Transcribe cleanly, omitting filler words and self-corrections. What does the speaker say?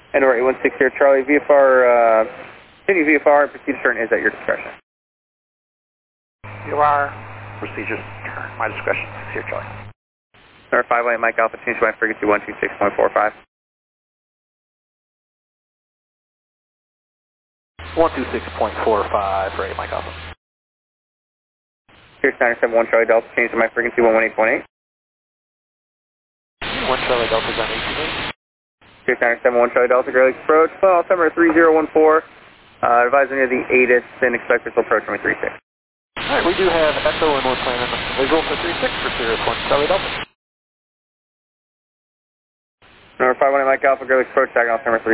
Endor 8160 Charlie, VFR, continue VFR, and proceed to turn is at your discretion. VFR, procedure turn, my discretion, 60 Charlie. Endor 518 Mike Alpha, change to my frequency 126.45. 126.45, ready Mike Alpha. Here's 971 Charlie Delta, change to my frequency 118.8. 1 Charlie Delta is on 18. Here's 971 Charlie Delta, Great Lakes approach, well, altimeter 3014, advising near the ATIS and expect visual approach number 36. Alright, we do have Echo and we're planning visual for 36 for Sirius 1 Charlie Delta. Number 518 Mike Alpha, Great Lakes approach, tag altimeter 30.